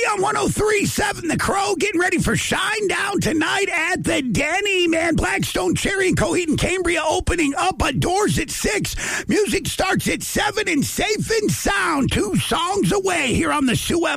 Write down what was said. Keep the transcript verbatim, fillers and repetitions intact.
on one oh three point seven The Crow, getting ready for Shine Down tonight at the Denny, man. Blackstone Cherry and Coheed and Cambria opening up. Doors at six. Music starts at seven, and Safe and Sound, two songs away here on the Sue M.